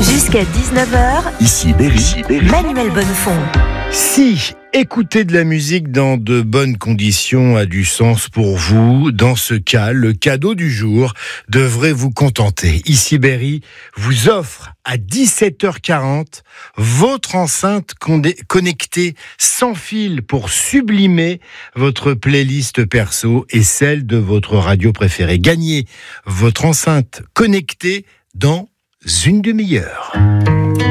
Jusqu'à 19h, Ici Berry. Manuel Bonnefond. Si écouter de la musique dans de bonnes conditions a du sens pour vous, dans ce cas, le cadeau du jour devrait vous contenter. Ici Berry vous offre à 17h40 votre enceinte connectée sans fil pour sublimer votre playlist perso et celle de votre radio préférée. Gagnez votre enceinte connectée dans une demi-heure.